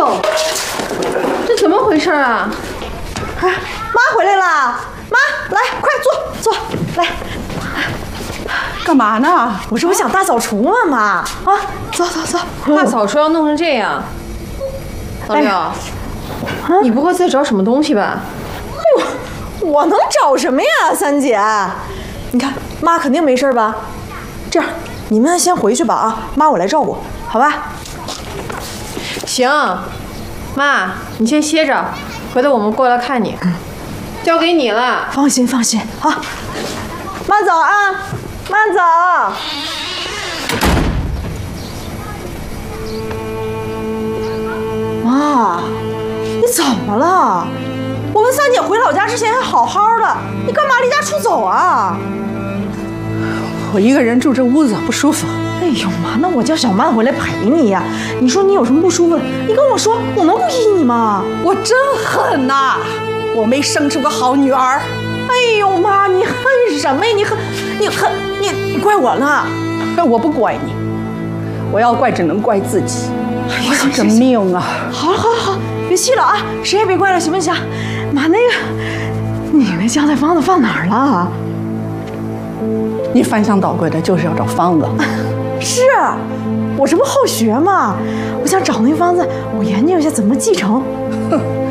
呦，这怎么回事啊？ 哎，妈回来了，妈，来，快坐，来。 干嘛呢？ 我这不想大扫除吗，妈？啊，走。 大扫除要弄成这样，老六，你不会再找什么东西吧？ 哎呦，我能找什么呀，三姐？你看，妈肯定没事吧？这样，你们先回去吧啊，妈我来照顾，好吧？ 行，妈，你先歇着，回头我们过来看你。交给你了。 放心啊，慢走啊，慢走。妈，你怎么了？我跟三姐回老家之前还好好的，你干嘛离家出走啊？ 我一个人住这屋子不舒服。 哎呦妈，那我叫小曼回来陪你呀。你说你有什么不舒服，你跟我说，我能不依你吗？ 我真恨呐，我没生出个好女儿。 哎呦妈，你恨什么呀？你怪我呢？ 我不怪你，我要怪只能怪自己。哎呀，这命啊！ 好，别气了啊，谁也别怪了，行不行？妈，那个，你那酱菜方子放哪儿了？ 你翻箱倒柜的，就是要找方子。 是，我这不好学吗？我想找那方子，我研究一下怎么继承。 哼。